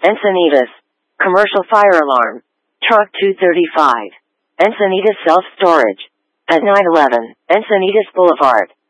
Encinitas. Commercial fire alarm. Truck 235. Encinitas self-storage. At 911 Encinitas Boulevard.